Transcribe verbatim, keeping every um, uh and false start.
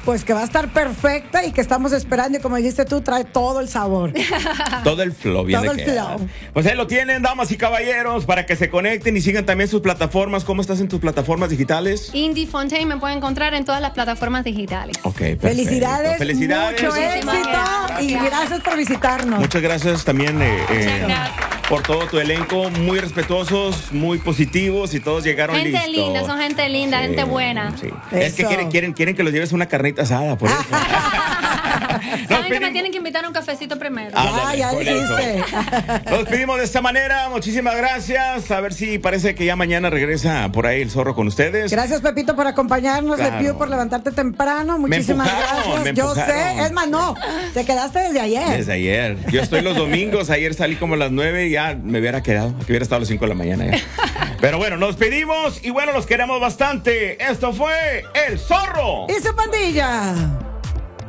Pues que va a estar perfecta y que estamos esperando. Y como dijiste tú, trae todo el sabor. Todo el flow. Bien todo el queda. flow. Pues ahí lo tienen, damas y caballeros, para que se conecten y sigan también sus plataformas. ¿Cómo estás en tus plataformas digitales? Indy Fontaine me pueden encontrar en todas las plataformas digitales. Ok, perfecto. Felicidades. Felicidades. Mucho éxito. Gracias. Y gracias por visitarnos. Muchas gracias también eh, eh, gracias. por todo tu elenco. Muy respetuosos, muy positivos y todos llegaron Gente listos. linda, son gente linda, Sí, gente buena. Sí. Es que Eso. quieren, quieren, quieren que los lleves una carnita asada, por eso. Saben que me tienen que invitar a un cafecito primero. Ah, Ya, ya por eso. dijiste. Nos despedimos de esta manera. Muchísimas gracias. A ver si parece que ya mañana regresa por ahí el zorro con ustedes. Gracias, Pepito, por acompañarnos. Claro. Le pido por levantarte temprano. Muchísimas empujaron, gracias. me Yo empujaron. sé. Es más, no. Te quedaste desde ayer. Desde ayer. Yo estoy los domingos. Ayer salí como a las nueve y ya me hubiera quedado. Aquí hubiera estado a las cinco de la mañana ya. Pero bueno, nos despedimos y bueno, los queremos bastante. Esto fue El Zorro Y su pandilla.